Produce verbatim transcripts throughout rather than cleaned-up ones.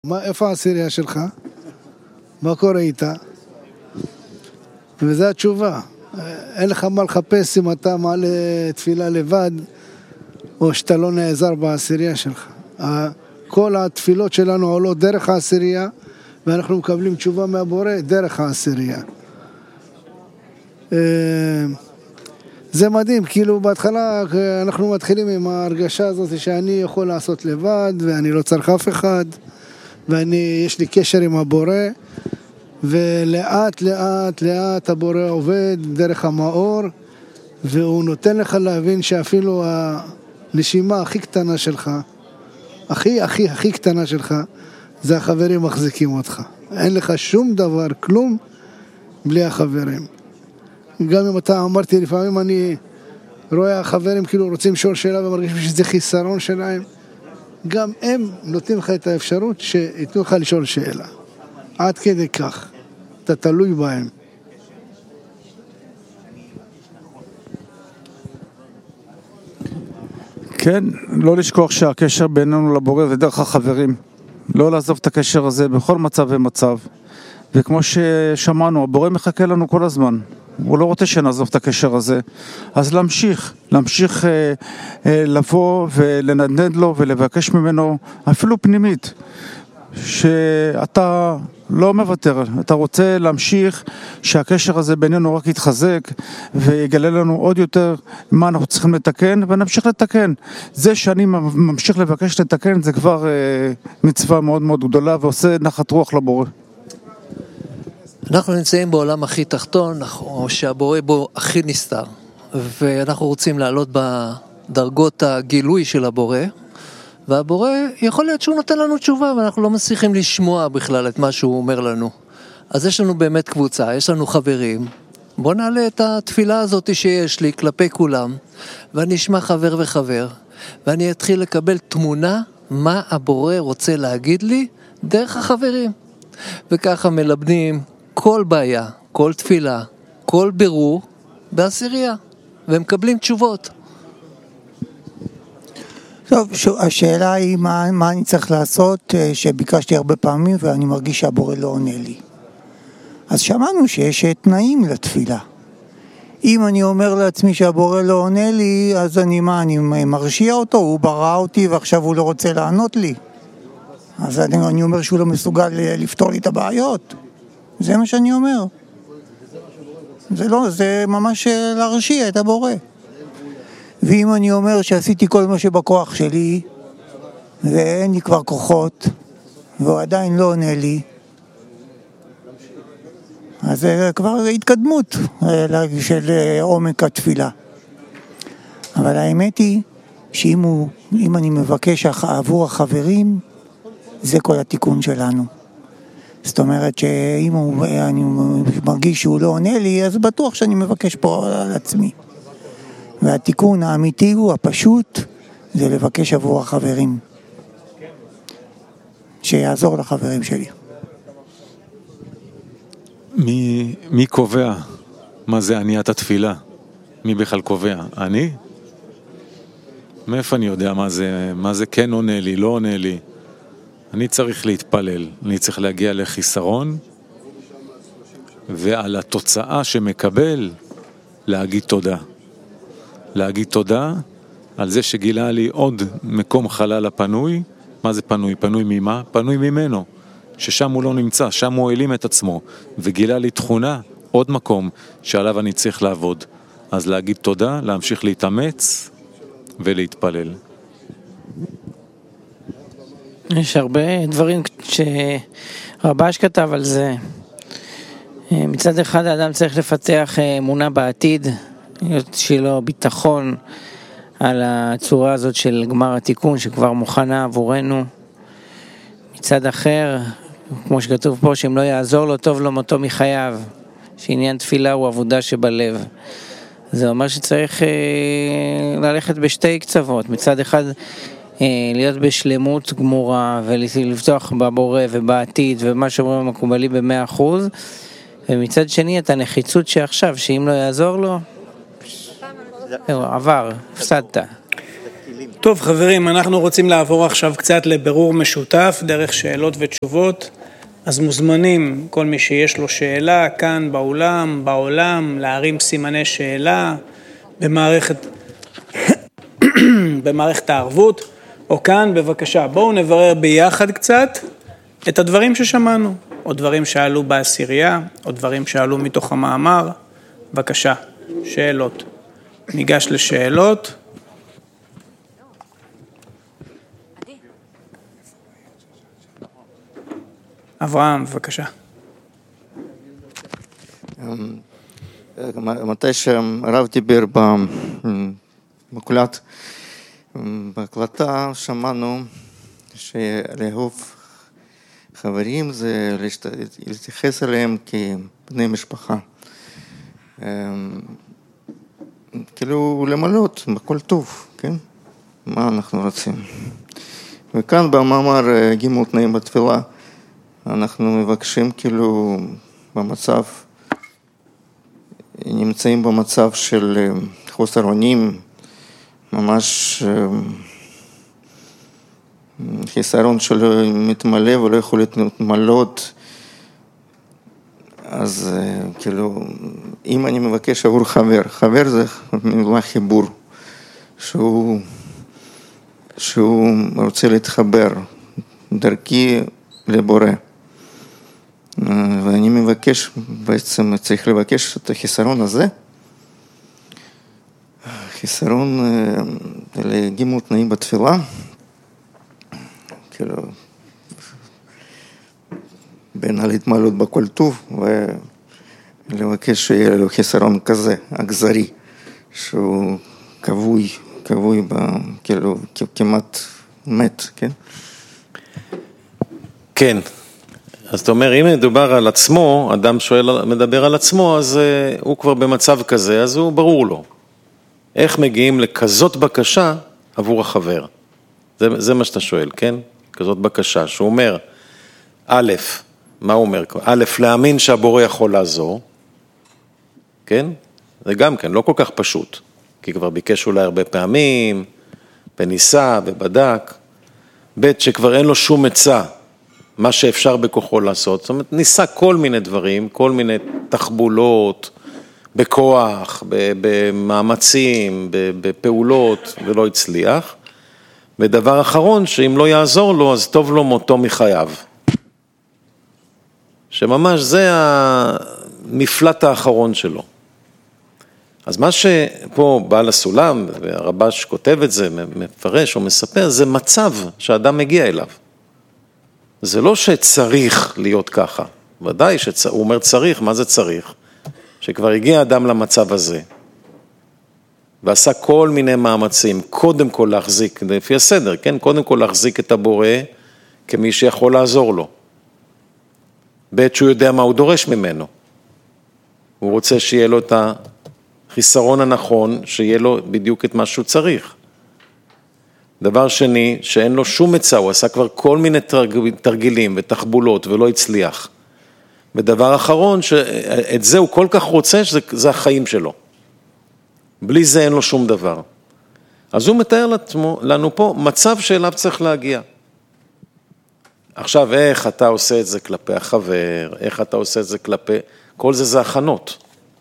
מה, איפה העשירייה שלך? מה קורה איתה? וזו התשובה. אין לך מה לחפש אם אתה מעלה תפילה לבד, או שאתה לא נעזר בעשירייה שלך. כל התפילות שלנו עולות דרך העשירייה, ואנחנו מקבלים תשובה מהבורא דרך העשירייה. זה מדהים, כאילו בהתחלה אנחנו מתחילים עם ההרגשה הזאת שאני יכול לעשות לבד, ואני לא צריך אף אחד, ואני, יש לי קשר עם הבורא, ולאט לאט לאט הבורא עובד דרך המאור, והוא נותן לך להבין שאפילו הנשימה הכי קטנה שלך, הכי הכי הכי קטנה שלך, זה החברים מחזיקים אותך. אין לך שום דבר, כלום, בלי החברים. גם אם אתה אמרתי, לפעמים אני רואה החברים כאילו רוצים לשאול שאלה ומרגישים שזה חיסרון שלהם, גם הם נותנים לך את האפשרות שיתנו לך לשאול שאלה. עד כדי כך. אתה תלוי בהם. כן, לא לשכוח שהקשר בינינו לבורא זה דרך החברים. לא לעזוב את הקשר הזה בכל מצב ומצב. וכמו ששמענו, הבורא מחכה לנו כל הזמן. הוא לא רוצה שנעזוב את הקשר הזה. אז להמשיך, להמשיך אה, אה, לבוא ולנדנד לו ולבקש ממנו, אפילו פנימית, שאתה לא מוותר, אתה רוצה להמשיך שהקשר הזה בינינו רק יתחזק ויגלה לנו עוד יותר מה אנחנו צריכים לתקן, ונמשיך לתקן. זה שאני ממשיך לבקש לתקן זה כבר אה, מצווה מאוד מאוד גדולה ועושה נחת רוח לבורא. אנחנו נמצאים בעולם הכי תחתון, או שהבורא בו הכי נסתר, ואנחנו רוצים לעלות בדרגות הגילוי של הבורא, והבורא יכול להיות שהוא נותן לנו תשובה, ואנחנו לא מצליחים לשמוע בכלל את מה שהוא אומר לנו. אז יש לנו באמת קבוצה, יש לנו חברים, בוא נעלה את התפילה הזאת שיש לי כלפי כולם, ואני אשמע חבר וחבר, ואני אתחיל לקבל תמונה מה הבורא רוצה להגיד לי דרך החברים. וככה מלבנים כל בעיה, כל תפילה, כל בירור בעשירייה, והם מקבלים תשובות. טוב, השאלה היא מה, מה אני צריך לעשות, שביקשתי הרבה פעמים ואני מרגיש שהבורא לא עונה לי. אז שמענו שיש תנאים לתפילה. אם אני אומר לעצמי שהבורא לא עונה לי, אז אני מה, אני מרשיע אותו, הוא ברא אותי ועכשיו הוא לא רוצה לענות לי. אז אני, אני אומר שהוא לא מסוגל לפתור לי את הבעיות. זה מה שאני אומר. זה לא, זה ממש להרשיע את הבורא. ואם אני אומר שעשיתי כל מה שבכוח שלי, ואין לי כבר כוחות, והוא עדיין לא עונה לי, אז זה כבר התקדמות של עומק התפילה. אבל האמת היא, שאם הוא, אם אני מבקש עבור החברים, זה כל התיקון שלנו. זאת אומרת שאם הוא, אני מרגיש שהוא לא עונה לי, אז בטוח שאני מבקש פה על עצמי. והתיקון האמיתי הוא, הפשוט, זה לבקש עבור החברים. שיעזור לחברים שלי. מי, מי קובע מה זה עניית התפילה? מי בכלל קובע? אני? מאיפה אני יודע מה זה, מה זה כן עונה לי, לא עונה לי? אני צריך להתפלל, אני צריך להגיע לחיסרון, ועל התוצאה שמקבל, להגיד תודה. להגיד תודה על זה שגילה לי עוד מקום חלל הפנוי. מה זה פנוי? פנוי ממה? פנוי ממנו, ששם הוא לא נמצא, שם הוא העלים את עצמו, וגילה לי תכונה, עוד מקום שעליו אני צריך לעבוד. אז להגיד תודה, להמשיך להתאמץ ולהתפלל. יש הרבה דברים שרבש כתב על זה. מצד אחד האדם צריך לפתח אמונה בעתיד, שיהיה לו ביטחון על הצורה הזאת של גמר התיקון שכבר מוכנה עבורנו. מצד אחר, כמו שכתוב פה, שאם לא יעזור לו טוב לו מותו מחייו, שעניין תפילה הוא עבודה שבלב. זה אומר שצריך אה, ללכת בשתי קצוות. מצד אחד אה, להיות בשלמות גמורה ולפתוח בבורא ובעתיד ומה שאומרים מקובלי במאה אחוז, ומצד שני את הנחיצות שעכשיו, שאם לא יעזור לו, עבר, הפסדת. טוב חברים, אנחנו רוצים לעבור עכשיו קצת לבירור משותף דרך שאלות ותשובות. אז מוזמנים כל מי שיש לו שאלה כאן באולם, בעולם, להרים סימני שאלה במערכת, במערכת הערבות, או כאן בבקשה. בואו נברר ביחד קצת את הדברים ששמענו, או דברים שעלו בעשירייה, או דברים שעלו מתוך המאמר. בבקשה, שאלות. ניגש לשאלות. אברהם, בבקשה. מתי שהרב דיבר במוקלט, בהקלטה שמענו שלאהוב חברים זה להתייחס אליהם כבני משפחה. כאילו למלות בכל טוב, כן? מה אנחנו רוצים. וכאן במאמר ג' תנאים בתפילה, אנחנו מבקשים כאילו במצב, נמצאים במצב של חוסר אונים, ממש חיסרון שלו מתמלא ולא יכול להתמלות. אז כאילו, אם אני מבקש עבור חבר, חבר זה מילה חיבור, שהוא, שהוא רוצה להתחבר דרכי לבורא. ואני מבקש, בעצם צריך לבקש את החיסרון הזה, חיסרון לגימל תנאים בתפילה, כאילו, בין ההתמלות בכל טוב, ולבקש שיהיה לו חיסרון כזה, אכזרי, שהוא קבוי, קבוי, כאילו, כמעט מת, כן? כן. אז אתה אומר, אם מדובר על עצמו, אדם שואל, מדבר על עצמו, אז uh, הוא כבר במצב כזה, אז הוא ברור לו. איך מגיעים לכזאת בקשה עבור החבר? זה, זה מה שאתה שואל, כן? כזאת בקשה, שהוא אומר, א', מה הוא אומר? א', להאמין שהבורא יכול לעזור, כן? זה גם כן, לא כל כך פשוט, כי כבר ביקש אולי הרבה פעמים, וניסה ובדק, ב', שכבר אין לו שום עצה, מה שאפשר בכוחו לעשות, זאת אומרת, ניסה כל מיני דברים, כל מיני תחבולות, בכוח, במאמצים, בפעולות, ולא הצליח. ודבר אחרון, שאם לא יעזור לו, אז טוב לו מותו מחייו. שממש זה המפלט האחרון שלו. אז מה שפה בעל הסולם, והרבש כותב את זה, מפרש או מספר, זה מצב שאדם מגיע אליו. זה לא שצריך להיות ככה, ודאי שהוא אומר צריך, מה זה צריך? שכבר הגיע אדם למצב הזה, ועשה כל מיני מאמצים, קודם כל להחזיק, לפי הסדר, כן? קודם כל להחזיק את הבורא כמי שיכול לעזור לו. בעת שהוא יודע מה הוא דורש ממנו. הוא רוצה שיהיה לו את החיסרון הנכון, שיהיה לו בדיוק את מה שהוא צריך. דבר שני, שאין לו שום מצע, הוא עשה כבר כל מיני תרגילים ותחבולות ולא הצליח. ודבר אחרון, שאת זה הוא כל כך רוצה, שזה החיים שלו. בלי זה אין לו שום דבר. אז הוא מתאר לנו פה מצב שאליו צריך להגיע. עכשיו, איך אתה עושה את זה כלפי החבר, איך אתה עושה את זה כלפי, כל זה זה הכנות.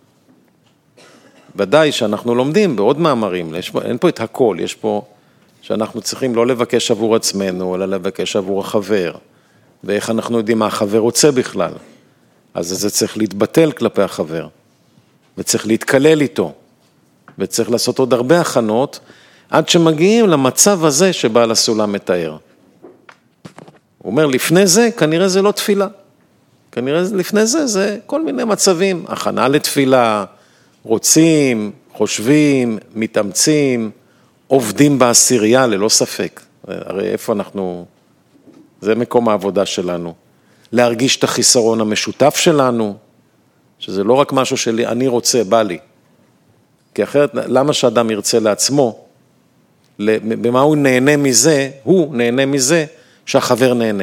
ודאי שאנחנו לומדים בעוד מאמרים, אין פה את הכל, יש פה שאנחנו צריכים לא לבקש עבור עצמנו, אלא לבקש עבור החבר, ואיך אנחנו יודעים מה החבר רוצה בכלל. אז זה צריך להתבטל כלפי החבר, וצריך להתקלל איתו, וצריך לעשות עוד הרבה הכנות, עד שמגיעים למצב הזה שבעל הסולם מתאר. הוא אומר, לפני זה, כנראה זה לא תפילה. כנראה לפני זה, זה כל מיני מצבים, הכנה לתפילה, רוצים, חושבים, מתאמצים, עובדים בעשירייה ללא ספק. הרי איפה אנחנו, זה מקום העבודה שלנו. להרגיש את החיסרון המשותף שלנו, שזה לא רק משהו שלי, אני רוצה, בא לי. כי אחרת, למה שאדם ירצה לעצמו, במה הוא נהנה מזה, הוא נהנה מזה, שהחבר נהנה.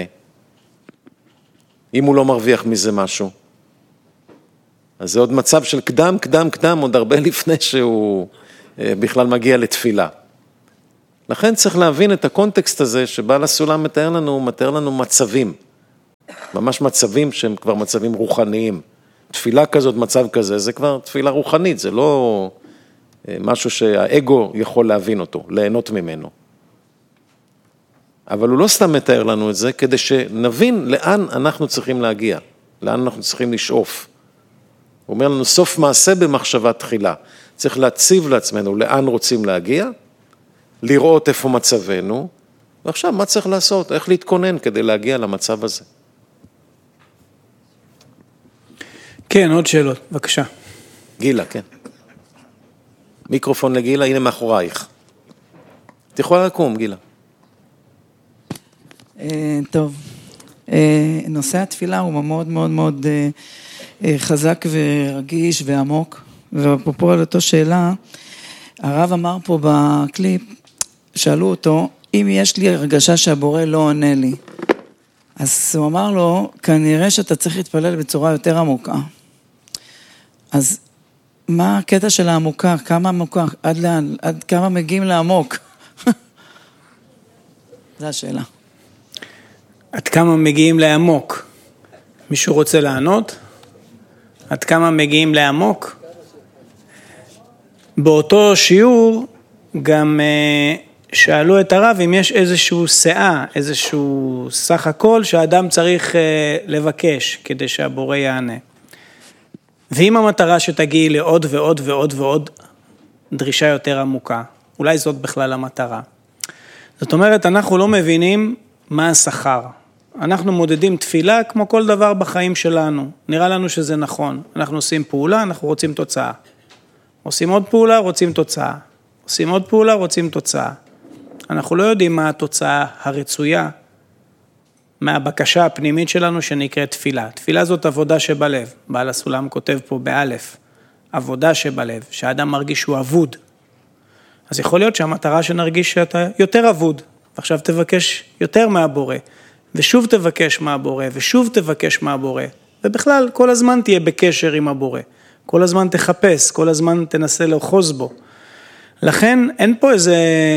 אם הוא לא מרוויח מזה משהו. אז זה עוד מצב של קדם, קדם, קדם, עוד הרבה לפני שהוא בכלל מגיע לתפילה. לכן צריך להבין את הקונטקסט הזה שבעל הסולם מתאר לנו, הוא מתאר לנו מצבים, ממש מצבים שהם כבר מצבים רוחניים. תפילה כזאת, מצב כזה, זה כבר תפילה רוחנית, זה לא משהו שהאגו יכול להבין אותו, ליהנות ממנו. אבל הוא לא סתם מתאר לנו את זה, כדי שנבין לאן אנחנו צריכים להגיע, לאן אנחנו צריכים לשאוף. הוא אומר לנו, סוף מעשה במחשבה תחילה. צריך להציב לעצמנו לאן רוצים להגיע, לראות איפה מצבנו, ועכשיו מה צריך לעשות, איך להתכונן כדי להגיע למצב הזה. כן, עוד שאלות, בבקשה. גילה, כן. מיקרופון לגילה, הנה מאחורייך. את יכולה לקום, גילה. טוב, נושא התפילה הוא מאוד מאוד מאוד חזק ורגיש ועמוק, ואפרופו על אותו שאלה, הרב אמר פה בקליפ, שאלו אותו, אם יש לי הרגשה שהבורא לא עונה לי, אז הוא אמר לו, כנראה שאתה צריך להתפלל בצורה יותר עמוקה. אז מה הקטע של העמוקה? כמה עמוקה? עד לאן? עד כמה מגיעים לעמוק? זו השאלה. עד כמה מגיעים לעמוק? מישהו רוצה לענות? עד כמה מגיעים לעמוק? באותו שיעור גם שאלו את הרב אם יש איזשהו שאה, איזשהו סך הכל שהאדם צריך לבקש כדי שהבורא יענה. ואם המטרה שתגיעי לעוד ועוד ועוד ועוד דרישה יותר עמוקה, אולי זאת בכלל המטרה. זאת אומרת, אנחנו לא מבינים מה השכר. אנחנו מודדים תפילה כמו כל דבר בחיים שלנו. נראה לנו שזה נכון. אנחנו עושים פעולה, אנחנו רוצים תוצאה. עושים עוד פעולה, רוצים תוצאה. עושים עוד פעולה, רוצים תוצאה. אנחנו לא יודעים מה התוצאה הרצויה מהבקשה הפנימית שלנו שנקראת תפילה. תפילה זאת עבודה שבלב. בעל הסולם כותב פה באלף. עבודה שבלב, שהאדם מרגיש שהוא אבוד. אז יכול להיות שהמטרה שנרגיש שאתה יותר אבוד, ועכשיו תבקש יותר מהבורא, ושוב תבקש מהבורא, ושוב תבקש מהבורא, ובכלל כל הזמן תהיה בקשר עם הבורא, כל הזמן תחפש, כל הזמן תנסה לאחוז בו. לכן אין פה איזה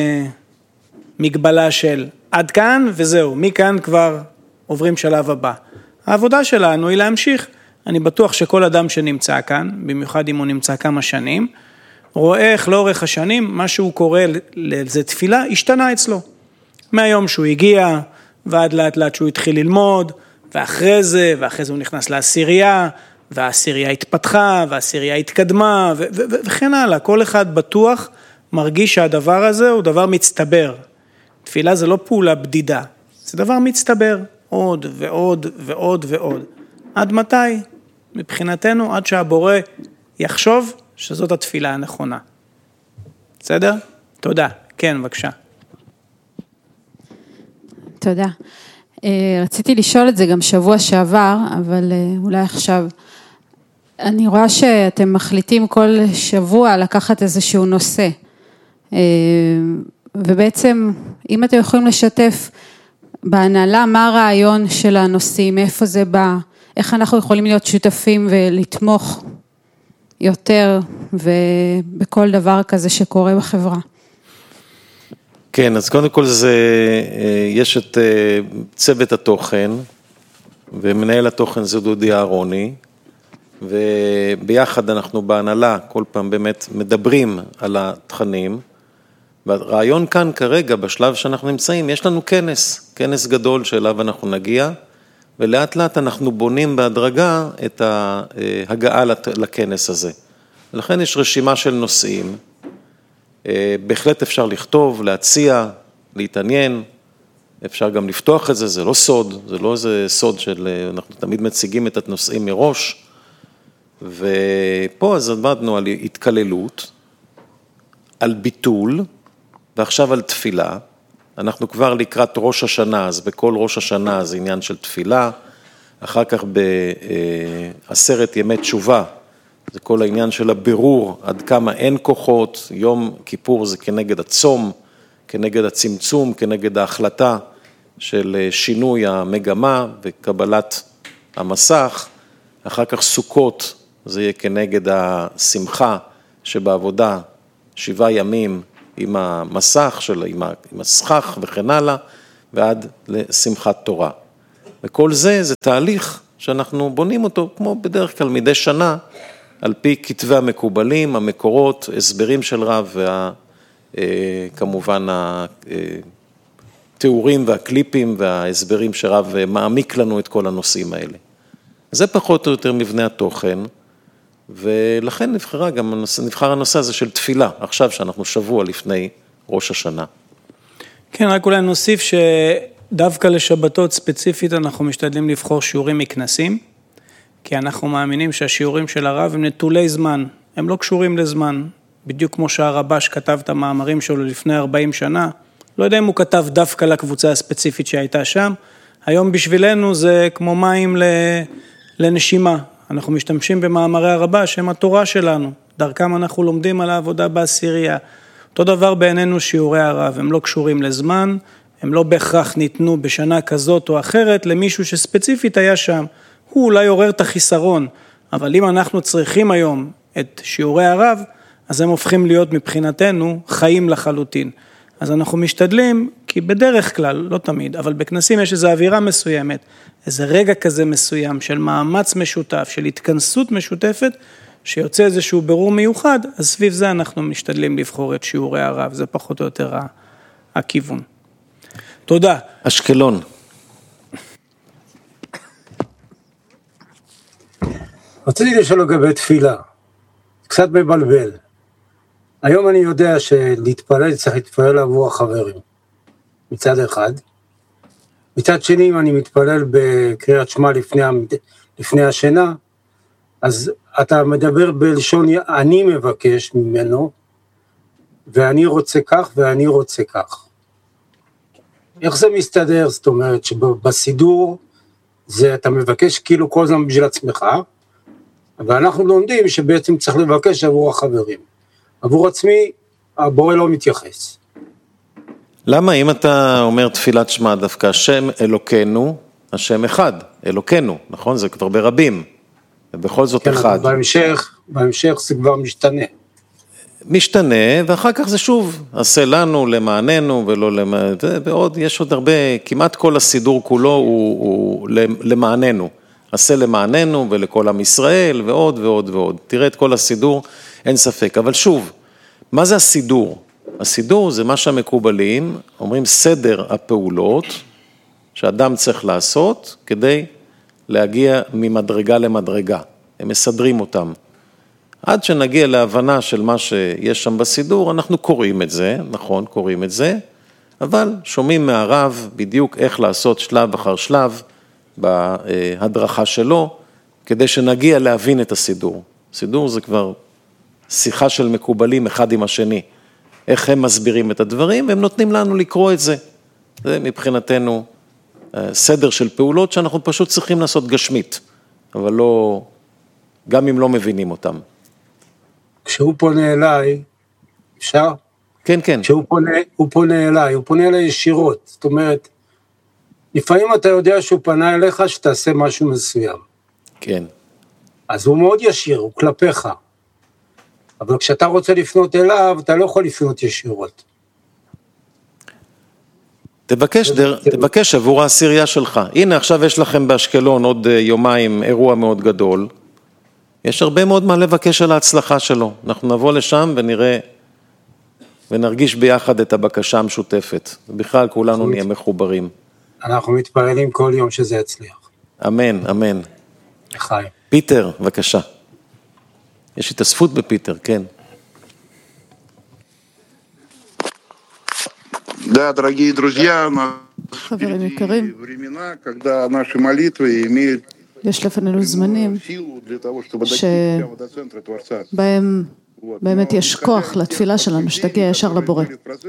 מגבלה של עד כאן וזהו, מכאן כבר עוברים שלב הבא. העבודה שלנו היא להמשיך. אני בטוח שכל אדם שנמצא כאן, במיוחד אם הוא נמצא כמה שנים, רואה איך לאורך השנים, מה שהוא קורא לזה תפילה, השתנה אצלו. מהיום שהוא הגיע, ועד לאט לאט שהוא התחיל ללמוד, ואחרי זה, ואחרי זה הוא נכנס לעשירייה, והעשירייה התפתחה, והעשירייה התקדמה, ו- ו- ו- וכן הלאה. כל אחד בטוח מרגיש שהדבר הזה הוא דבר מצטבר. תפילה זה לא פעולה בדידה, זה דבר מצטבר, עוד ועוד ועוד ועוד. עד מתי? מבחינתנו, עד שהבורא יחשוב שזאת התפילה הנכונה. בסדר? תודה. כן, בבקשה. תודה. רציתי לשאול את זה גם שבוע שעבר, אבל אולי עכשיו. אני רואה שאתם מחליטים כל שבוע לקחת איזשהו נושא. ובעצם, אם אתם יכולים לשתף בהנהלה, מה הרעיון של הנושאים, מאיפה זה בא, איך אנחנו יכולים להיות שותפים ולתמוך יותר ובכל דבר כזה שקורה בחברה. כן, אז קודם כל זה, יש את צוות התוכן, ומנהל התוכן זה דודי אהרוני, וביחד אנחנו בהנהלה כל פעם באמת מדברים על התכנים, והרעיון כאן כרגע, בשלב שאנחנו נמצאים, יש לנו כנס, כנס גדול שאליו אנחנו נגיע, ולאט לאט אנחנו בונים בהדרגה את ההגעה לכנס הזה. ולכן יש רשימה של נושאים, בהחלט אפשר לכתוב, להציע, להתעניין, אפשר גם לפתוח את זה, זה לא סוד, זה לא איזה סוד של, אנחנו תמיד מציגים את הנושאים מראש, ופה אז עמדנו על התקללות, על ביטול, ועכשיו על תפילה, אנחנו כבר לקראת ראש השנה, אז בכל ראש השנה זה עניין של תפילה, אחר כך בעשרת ימי תשובה, זה כל העניין של הבירור, עד כמה אין כוחות, יום כיפור זה כנגד הצום, כנגד הצמצום, כנגד ההחלטה של שינוי המגמה וקבלת המסך, אחר כך סוכות, זה יהיה כנגד השמחה שבעבודה, שבעה ימים עם המסך של, עם הסכך וכן הלאה, ועד לשמחת תורה. וכל זה, זה תהליך שאנחנו בונים אותו, כמו בדרך כלל מדי שנה, על פי כתבי המקובלים, המקורות, הסברים של רב, וכמובן התיאורים והקליפים וההסברים שרב מעמיק לנו את כל הנושאים האלה. זה פחות או יותר מבנה התוכן, ולכן נבחרה גם הנושא, נבחר הנושא הזה של תפילה, עכשיו שאנחנו שבוע לפני ראש השנה. כן, רק אולי נוסיף שדווקא לשבתות ספציפית אנחנו משתדלים לבחור שיעורים מכנסים, כי אנחנו מאמינים שהשיעורים של הרב הם נטולי זמן, הם לא קשורים לזמן, בדיוק כמו שהרבש כתב את המאמרים שלו לפני ארבעים שנה, לא יודע אם הוא כתב דווקא לקבוצה הספציפית שהייתה שם, היום בשבילנו זה כמו מים לנשימה, אנחנו משתמשים במאמרי הרבש, הם התורה שלנו, דרכם אנחנו לומדים על העבודה בעשירייה, אותו דבר בעינינו שיעורי הרב, הם לא קשורים לזמן, הם לא בהכרח ניתנו בשנה כזאת או אחרת למישהו שספציפית היה שם, הוא אולי עורר את החיסרון, אבל אם אנחנו צריכים היום את שיעורי הרב, אז הם הופכים להיות מבחינתנו חיים לחלוטין. אז אנחנו משתדלים, כי בדרך כלל, לא תמיד, אבל בכנסים יש איזו אווירה מסוימת, איזה רגע כזה מסוים של מאמץ משותף, של התכנסות משותפת, שיוצא איזשהו ברור מיוחד, אז סביב זה אנחנו משתדלים לבחור את שיעורי הרב, זה פחות או יותר הכיוון. תודה. אשקלון. רציתי לשאול לגבי תפילה, קצת מבלבל. היום אני יודע שלהתפלל צריך להתפלל עבור החברים, מצד אחד. מצד שני, אם אני מתפלל בקריאת שמע לפני, לפני השינה, אז אתה מדבר בלשון אני מבקש ממנו, ואני רוצה כך ואני רוצה כך. איך זה מסתדר? זאת אומרת שבסידור זה אתה מבקש כאילו כל זמן בשביל עצמך, ואנחנו לומדים שבעצם צריך לבקש עבור החברים. עבור עצמי, הבורא לא מתייחס. למה אם אתה אומר תפילת שמע דווקא, השם אלוקנו, השם אחד, אלוקנו, נכון? זה כבר ברבים, ובכל זאת כן, אחד. בהמשך, בהמשך זה כבר משתנה. משתנה, ואחר כך זה שוב, עשה לנו, למעננו, ולא למעננו, ועוד, יש עוד הרבה, כמעט כל הסידור כולו הוא, הוא למעננו. עשה למעננו ולכל עם ישראל, ועוד ועוד ועוד. תראה את כל הסידור, אין ספק. אבל שוב, מה זה הסידור? הסידור זה מה שהמקובלים אומרים סדר הפעולות שאדם צריך לעשות כדי להגיע ממדרגה למדרגה. הם מסדרים אותם. עד שנגיע להבנה של מה שיש שם בסידור, אנחנו קוראים את זה, נכון, קוראים את זה, אבל שומעים מהרב בדיוק איך לעשות שלב אחר שלב בהדרכה שלו, כדי שנגיע להבין את הסידור. סידור זה כבר שיחה של מקובלים אחד עם השני. איך הם מסבירים את הדברים, והם נותנים לנו לקרוא את זה. זה מבחינתנו סדר של פעולות שאנחנו פשוט צריכים לעשות גשמית, אבל לא, גם אם לא מבינים אותם. כשהוא פונה אליי, אפשר? כן, כן. כשהוא פונה, הוא פונה אליי, הוא פונה אליי ישירות. זאת אומרת, לפעמים אתה יודע שהוא פנה אליך שתעשה משהו מסוים. כן. אז הוא מאוד ישיר, הוא כלפיך. אבל כשאתה רוצה לפנות אליו, אתה לא יכול לפנות ישירות. תבקש, דר, תבקש עבור העשירייה שלך. הנה, עכשיו יש לכם באשקלון עוד יומיים אירוע מאוד גדול. יש הרבה מאוד מה לבקש על ההצלחה שלו. אנחנו נבוא לשם ונראה, ונרגיש ביחד את הבקשה המשותפת. ובכלל כולנו נהיה מחוברים. אנחנו מתפללים כל יום שזה יצליח. אמן, אמן. חי. פיטר, בבקשה. יש התאספות בפיטר, כן. Да, дорогие друзья, חברים יקרים, времена, когда наши молитвы имеют יש לפנינו זמנים силу для того, чтобы дойти прямо до центра Творца. שבהם באמת יש כוח לתפילה שלנו, שתגיע ישר לבורא.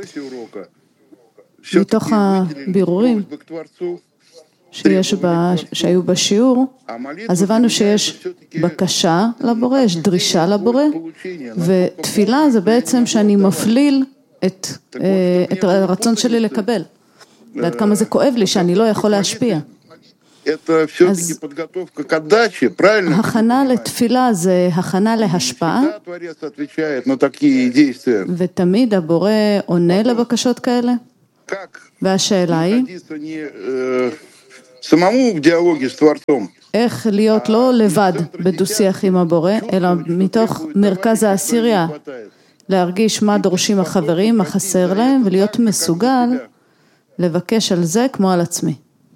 מתוך הבירורים שיש בה, שהיו בשיעור, אז הבנו שיש בקשה לבורא, יש דרישה לבורא, ותפילה זה בעצם שאני מפליל את, את הרצון שלי לקבל, ועד כמה זה כואב לי שאני לא יכול להשפיע. это все-таки подготовка к отдаче, правильно? הכנה לתפילה זה הכנה להשפעה, Творец отвечает на такие действия. ותמיד הבורא עונה לבקשות כאלה. והשאלה היא, Находиться не э, самому в диалоге с Творцом, איך להיות לא לבד בדו-שיח עם הבורא, אלא מתוך מרכז העשירייה, להרגיש מה דורשים החברים, מה חסר להם, ולהיות מסוגל לבקש על זה כמו על עצמי.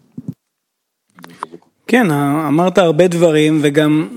כן, אמרת הרבה דברים, וגם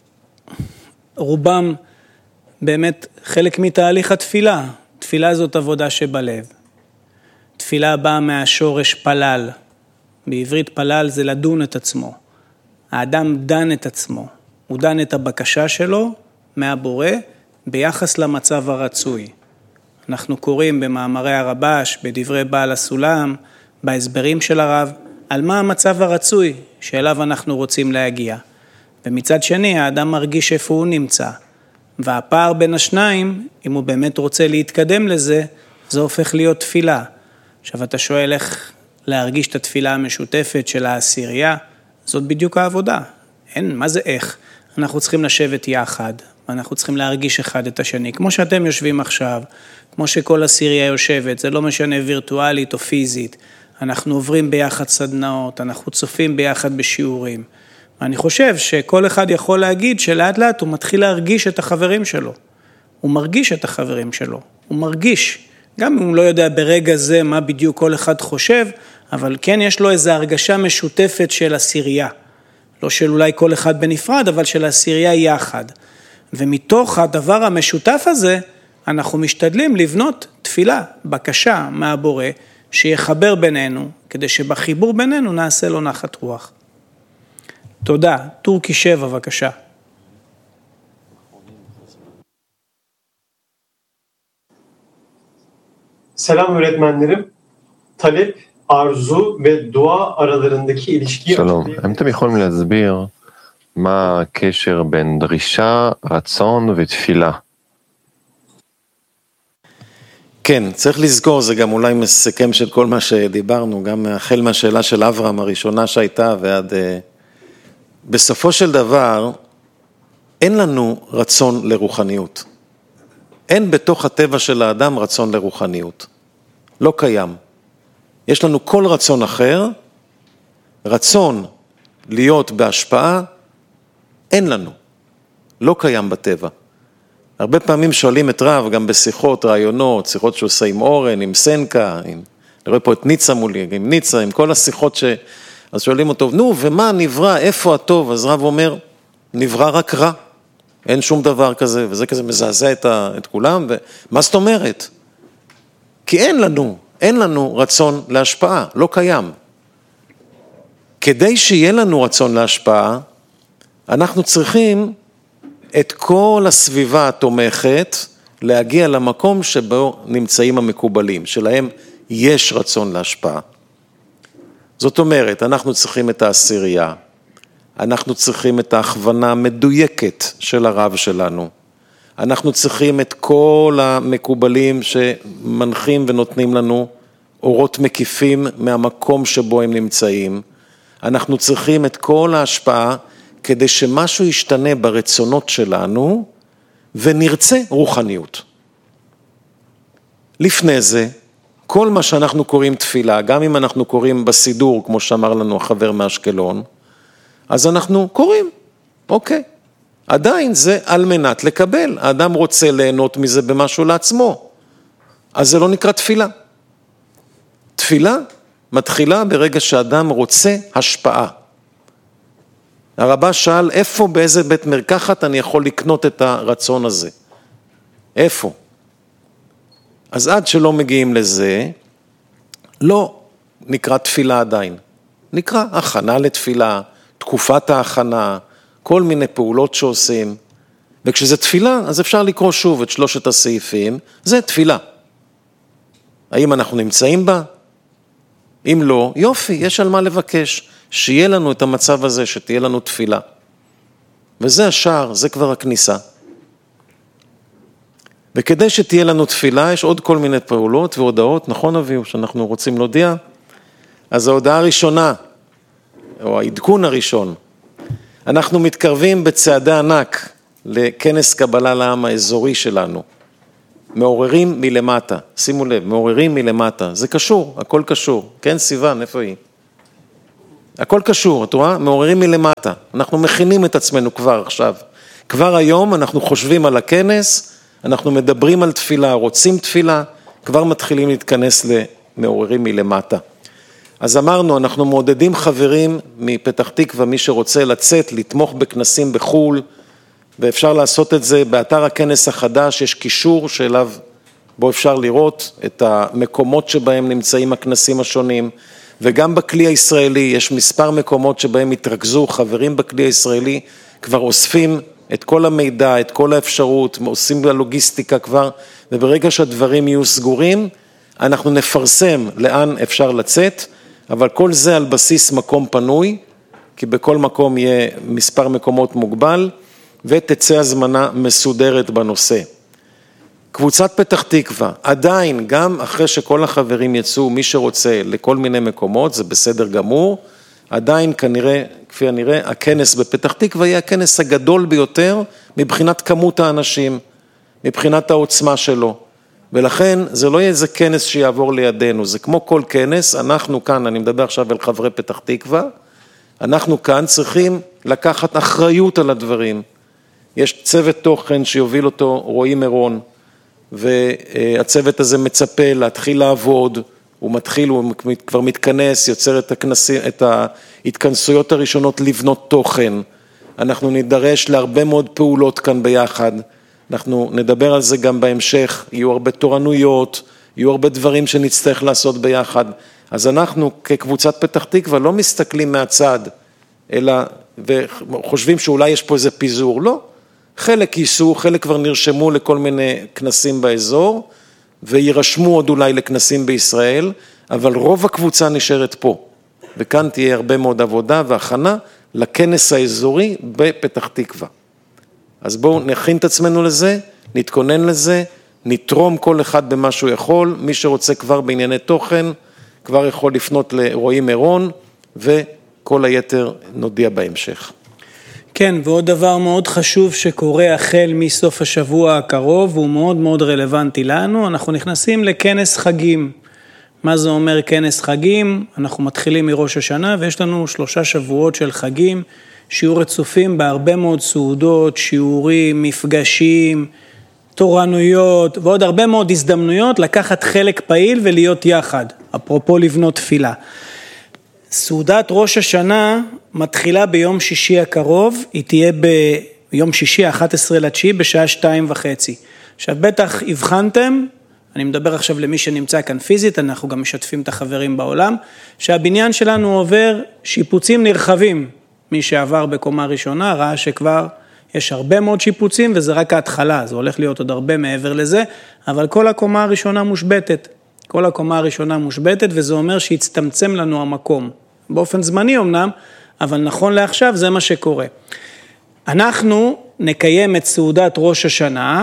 רובם באמת חלק מתהליך התפילה. תפילה זאת עבודה שבלב. תפילה באה מהשורש פלל. בעברית פלל זה לדון את עצמו. האדם דן את עצמו. הוא דן את הבקשה שלו מהבורא ביחס למצב הרצוי. אנחנו קוראים במאמרי הרבש, בדברי בעל הסולם, בהסברים של הרב, על מה המצב הרצוי שאליו אנחנו רוצים להגיע. ומצד שני, האדם מרגיש איפה הוא נמצא. והפער בין השניים, אם הוא באמת רוצה להתקדם לזה, זה הופך להיות תפילה. עכשיו אתה שואל איך להרגיש את התפילה המשותפת של העשירייה, זאת בדיוק העבודה. אין, מה זה איך? אנחנו צריכים לשבת יחד, ואנחנו צריכים להרגיש אחד את השני. כמו שאתם יושבים עכשיו, כמו שכל עשירייה יושבת, זה לא משנה וירטואלית או פיזית. אנחנו עוברים ביחד סדנאות, אנחנו צופים ביחד בשיעורים. ואני חושב שכל אחד יכול להגיד שלאט לאט הוא מתחיל להרגיש את החברים שלו. הוא מרגיש את החברים שלו. הוא מרגיש. גם אם הוא לא יודע ברגע זה מה בדיוק כל אחד חושב, אבל כן יש לו איזו הרגשה משותפת של עשירייה. לא של אולי כל אחד בנפרד, אבל של עשירייה יחד. ומתוך הדבר המשותף הזה, אנחנו משתדלים לבנות תפילה, בקשה מהבורא, שיחבר בינינו, כדי שבחיבור בינינו נעשה לו נחת רוח. תודה. טורקי שבע, בבקשה. Selam öğretmenlerim. Talep, arzu ve dua aralarındaki ilişkiyi... שלום, האם אתם יכולים להסביר מה הקשר בין דרישה, רצון ותפילה? כן, צריך לזכור, זה גם אולי מסכם של כל מה שדיברנו, גם החל מהשאלה של אברהם הראשונה שהייתה ועד... בסופו של דבר, אין לנו רצון לרוחניות. אין בתוך הטבע של האדם רצון לרוחניות. לא קיים. יש לנו כל רצון אחר, רצון להיות בהשפעה, אין לנו. לא קיים בטבע. הרבה פעמים שואלים את רב, גם בשיחות, רעיונות, שיחות שהוא עושה עם אורן, עם סנקה, עם... אני רואה פה את ניצה מולי, עם ניצה, עם כל השיחות ש... אז שואלים אותו, נו, ומה נברא, איפה הטוב? אז רב אומר, נברא רק רע. אין שום דבר כזה, וזה כזה מזעזע את, ה... את כולם, ומה זאת אומרת? כי אין לנו, אין לנו רצון להשפעה, לא קיים. כדי שיהיה לנו רצון להשפעה, אנחנו צריכים את כל הסביבה התומכת להגיע למקום שבו נמצאים המקובלים, שלהם יש רצון להשפעה. זאת אומרת, אנחנו צריכים את העשירייה, אנחנו צריכים את ההכוונה המדויקת של הרב שלנו, אנחנו צריכים את כל המקובלים שמנחים ונותנים לנו אורות מקיפים מהמקום שבו הם נמצאים, אנחנו צריכים את כל ההשפעה כדי שמשהו ישתנה ברצונות שלנו ונרצה רוחניות. לפני זה, כל מה שאנחנו קוראים תפילה, גם אם אנחנו קוראים בסידור, כמו שאמר לנו החבר מאשקלון, אז אנחנו קוראים, אוקיי. עדיין זה על מנת לקבל, האדם רוצה ליהנות מזה במשהו לעצמו, אז זה לא נקרא תפילה. תפילה מתחילה ברגע שאדם רוצה השפעה. הרבא שאל, איפה באיזה בית מרקחת אני יכול לקנות את הרצון הזה? איפה? אז עד שלא מגיעים לזה, לא נקרא תפילה עדיין. נקרא הכנה לתפילה, תקופת ההכנה, כל מיני פעולות שעושים. וכשזה תפילה, אז אפשר לקרוא שוב את שלושת הסעיפים, זה תפילה. האם אנחנו נמצאים בה? אם לא, יופי, יש על מה לבקש, שיהיה לנו את המצב הזה, שתהיה לנו תפילה. וזה השער, זה כבר הכניסה. וכדי שתהיה לנו תפילה, יש עוד כל מיני פעולות והודעות, נכון אביהו, שאנחנו רוצים להודיע? אז ההודעה הראשונה, או העדכון הראשון, אנחנו מתקרבים בצעדי ענק לכנס קבלה לעם האזורי שלנו. מעוררים מלמטה, שימו לב, מעוררים מלמטה, זה קשור, הכל קשור. כן, סיוון, איפה היא? הכל קשור, את רואה? מעוררים מלמטה. אנחנו מכינים את עצמנו כבר עכשיו. כבר היום אנחנו חושבים על הכנס, אנחנו מדברים על תפילה, רוצים תפילה, כבר מתחילים להתכנס למעוררים מלמטה. אז אמרנו, אנחנו מעודדים חברים מפתח תקווה, מי שרוצה לצאת, לתמוך בכנסים בחול, ואפשר לעשות את זה באתר הכנס החדש, יש קישור שאליו בו אפשר לראות את המקומות שבהם נמצאים הכנסים השונים, וגם בכלי הישראלי יש מספר מקומות שבהם התרכזו חברים בכלי הישראלי, כבר אוספים את כל המידע, את כל האפשרות, עושים ללוגיסטיקה כבר, וברגע שהדברים יהיו סגורים, אנחנו נפרסם לאן אפשר לצאת, אבל כל זה על בסיס מקום פנוי, כי בכל מקום יהיה מספר מקומות מוגבל, ותצא הזמנה מסודרת בנושא. קבוצת פתח תקווה, עדיין, גם אחרי שכל החברים יצאו, מי שרוצה לכל מיני מקומות, זה בסדר גמור, עדיין כנראה, כפי הנראה, הכנס בפתח תקווה יהיה הכנס הגדול ביותר, מבחינת כמות האנשים, מבחינת העוצמה שלו. ולכן זה לא יהיה איזה כנס שיעבור לידינו, זה כמו כל כנס, אנחנו כאן, אני מדבר עכשיו על חברי פתח תקווה, אנחנו כאן צריכים לקחת אחריות על הדברים. יש צוות תוכן שיוביל אותו רועי מירון, והצוות הזה מצפה להתחיל לעבוד, הוא מתחיל, הוא כבר מתכנס, יוצר את, הכנסי, את ההתכנסויות הראשונות לבנות תוכן. אנחנו נידרש להרבה מאוד פעולות כאן ביחד, אנחנו נדבר על זה גם בהמשך, יהיו הרבה תורנויות, יהיו הרבה דברים שנצטרך לעשות ביחד. אז אנחנו כקבוצת פתח תקווה לא מסתכלים מהצד, אלא וחושבים שאולי יש פה איזה פיזור, לא. חלק ייסעו, חלק כבר נרשמו לכל מיני כנסים באזור, וירשמו עוד אולי לכנסים בישראל, אבל רוב הקבוצה נשארת פה. וכאן תהיה הרבה מאוד עבודה והכנה לכנס האזורי בפתח תקווה. אז בואו נכין את עצמנו לזה, נתכונן לזה, נתרום כל אחד במה שהוא יכול, מי שרוצה כבר בענייני תוכן, כבר יכול לפנות לרועי מירון, וכל היתר נודיע בהמשך. כן, ועוד דבר מאוד חשוב שקורה החל מסוף השבוע הקרוב, והוא מאוד מאוד רלוונטי לנו, אנחנו נכנסים לכנס חגים. מה זה אומר כנס חגים? אנחנו מתחילים מראש השנה, ויש לנו שלושה שבועות של חגים, שיהיו רצופים בהרבה מאוד סעודות, שיעורים, מפגשים, תורנויות, ועוד הרבה מאוד הזדמנויות לקחת חלק פעיל ולהיות יחד, אפרופו לבנות תפילה. סעודת ראש השנה מתחילה ביום שישי הקרוב, היא תהיה ביום שישי ה-אחד עשר לתשיעי בשעה שתיים וחצי. עכשיו בטח הבחנתם, אני מדבר עכשיו למי שנמצא כאן פיזית, אנחנו גם משתפים את החברים בעולם, שהבניין שלנו עובר שיפוצים נרחבים. מי שעבר בקומה ראשונה ראה שכבר יש הרבה מאוד שיפוצים וזה רק ההתחלה, זה הולך להיות עוד הרבה מעבר לזה, אבל כל הקומה הראשונה מושבטת. כל הקומה הראשונה מושבטת, וזה אומר שהצטמצם לנו המקום. באופן זמני אמנם, אבל נכון לעכשיו זה מה שקורה. אנחנו נקיים את סעודת ראש השנה,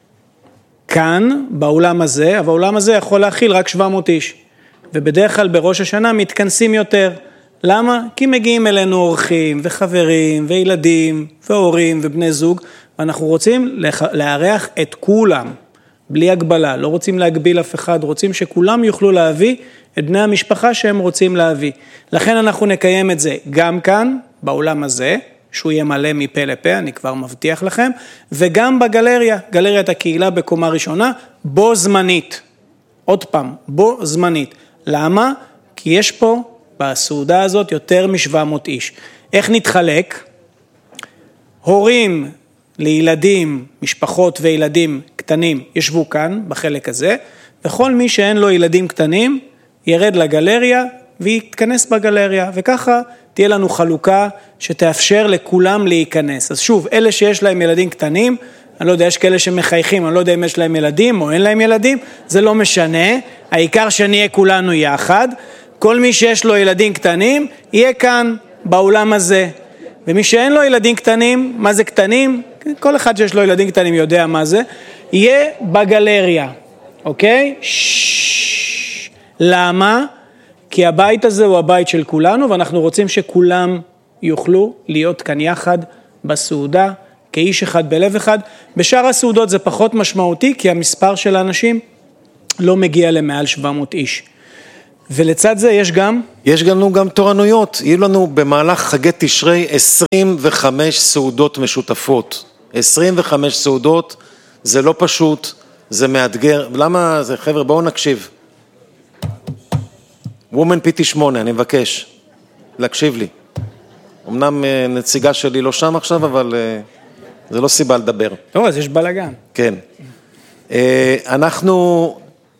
כאן, באולם הזה, אבל האולם הזה יכול להכיל רק שבע מאות איש. ובדרך כלל בראש השנה מתכנסים יותר. למה? כי מגיעים אלינו אורחים וחברים וילדים והורים ובני זוג, ואנחנו רוצים לארח את כולם. בלי הגבלה, לא רוצים להגביל אף אחד, רוצים שכולם יוכלו להביא את בני המשפחה שהם רוצים להביא. לכן אנחנו נקיים את זה גם כאן, באולם הזה, שהוא יהיה מלא מפה לפה, אני כבר מבטיח לכם, וגם בגלריה, גלריית הקהילה בקומה ראשונה, בו זמנית. עוד פעם, בו זמנית. למה? כי יש פה בסעודה הזאת יותר מ-שבע מאות איש. איך נתחלק? הורים לילדים, משפחות וילדים קטנים ישבו כאן בחלק הזה, וכל מי שאין לו ילדים קטנים ירד לגלריה ויתכנס בגלריה, וככה תהיה לנו חלוקה שתאפשר לכולם להיכנס. אז שוב, אלה שיש להם ילדים קטנים, אני לא יודע, יש כאלה שמחייכים, אני לא יודע אם יש להם ילדים או אין להם ילדים, זה לא משנה, העיקר שנהיה כולנו יחד, כל מי שיש לו ילדים קטנים יהיה כאן באולם הזה, ומי שאין לו ילדים קטנים, מה זה קטנים? כל אחד שיש לו ילדים קטנים יודע מה זה, יהיה בגלריה, אוקיי? ששש. למה? כי הבית הזה הוא הבית של כולנו, ואנחנו רוצים שכולם יוכלו להיות כאן יחד בסעודה, כאיש אחד בלב אחד. בשאר הסעודות זה פחות משמעותי, כי המספר של האנשים לא מגיע למעל שבע מאות איש. ולצד זה יש גם? יש לנו גם תורנויות. יהיו לנו במהלך חגי תשרי עשרים וחמש סעודות משותפות. עשרים וחמש סעודות, זה לא פשוט, זה מאתגר. למה זה, חבר'ה, בואו נקשיב. וומן פי שמונה, אני מבקש להקשיב לי. אמנם נציגה שלי לא שם עכשיו, אבל זה לא סיבה לדבר. טוב, אז יש בלגן. כן. אנחנו,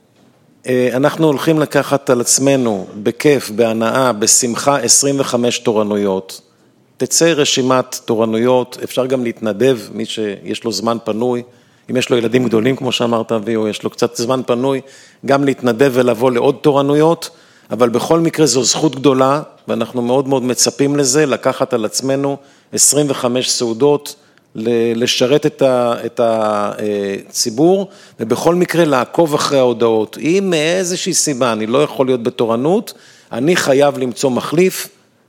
אנחנו הולכים לקחת על עצמנו בכיף, בהנאה, בשמחה, עשרים וחמש תורנויות. תצא רשימת תורנויות, אפשר גם להתנדב, מי שיש לו זמן פנוי, אם יש לו ילדים גדולים, כמו שאמרת, או יש לו קצת זמן פנוי, גם להתנדב ולבוא לעוד תורנויות, אבל בכל מקרה זו זכות גדולה, ואנחנו מאוד מאוד מצפים לזה, לקחת על עצמנו עשרים וחמש סעודות, לשרת את הציבור, ובכל מקרה לעקוב אחרי ההודעות. אם מאיזושהי סיבה אני לא יכול להיות בתורנות, אני חייב למצוא מחליף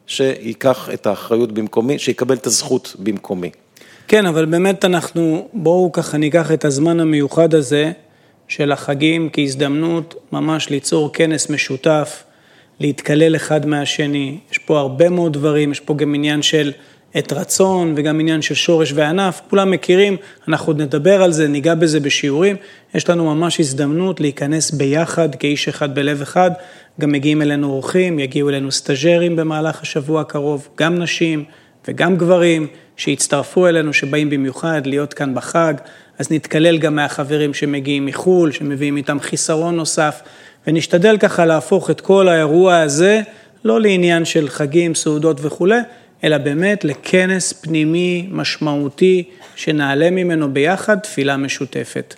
שיקח את האחריות במקומי, שיקבל את הזכות במקומי. כן, אבל באמת אנחנו, בואו ככה ניקח את הזמן המיוחד הזה של החגים כהזדמנות ממש ליצור כנס משותף, להתקלל אחד מהשני. יש פה הרבה מאוד דברים, יש פה גם עניין של את רצון וגם עניין של שורש וענף, כולם מכירים, אנחנו נדבר על זה, ניגע בזה בשיעורים, יש לנו ממש הזדמנות להיכנס ביחד כאיש אחד בלב אחד, גם מגיעים אלינו אורחים, יגיעו אלינו סטאז'רים במהלך השבוע הקרוב, גם נשים וגם גברים שהצטרפו אלינו, שבאים במיוחד להיות כאן בחג, אז נתקלל גם מהחברים שמגיעים מחול, שמביאים איתם חיסרון נוסף, ונשתדל ככה להפוך את כל האירוע הזה, לא לעניין של חגים, סעודות וכו', אלא באמת לכנס פנימי משמעותי, שנעלה ממנו ביחד תפילה משותפת.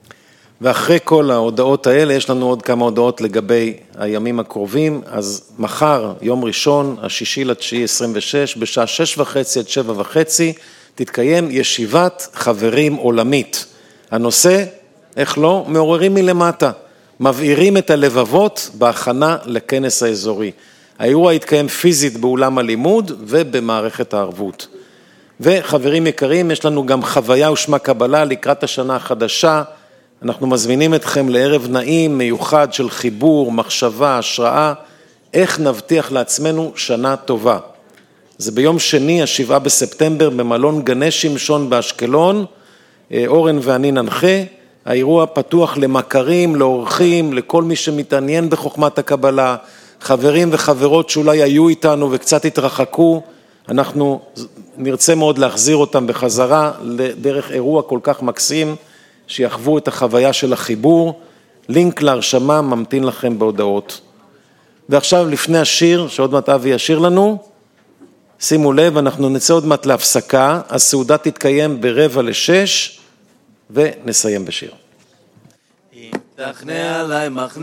ואחרי כל ההודעות האלה, יש לנו עוד כמה הודעות לגבי הימים הקרובים, אז מחר, יום ראשון, השישי לתשיעי עשרים ושש, בשעה שש וחצי עד שבע וחצי, תתקיים ישיבת חברים עולמית. הנושא, איך לא, מעוררים מלמטה, מבעירים את הלבבות בהכנה לכנס האזורי. האירוע יתקיים פיזית באולם הלימוד ובמערכת הערבות. וחברים יקרים, יש לנו גם חוויה ושמה קבלה לקראת השנה החדשה, אנחנו מזמינים אתכם לערב נעים, מיוחד של חיבור, מחשבה, השראה, איך נבטיח לעצמנו שנה טובה. זה ביום שני, השבעה בספטמבר, במלון גני שמשון באשקלון, אורן ואני ננחה, האירוע פתוח למכרים, לאורחים, לכל מי שמתעניין בחוכמת הקבלה, חברים וחברות שאולי היו איתנו וקצת התרחקו, אנחנו נרצה מאוד להחזיר אותם בחזרה לדרך אירוע כל כך מקסים, שיחוו את החוויה של החיבור, לינק להרשמה ממתין לכם בהודעות. ועכשיו לפני השיר, שעוד מעט אבי ישיר לנו, שימו לב, אנחנו נצא עוד מעט להפסקה, הסעודה תתקיים ברבע לשש, ונסיים בשיר. אם תחנה עליי מחנה,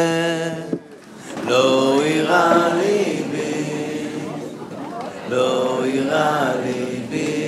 לא יראה ליבי, לא יראה ליבי,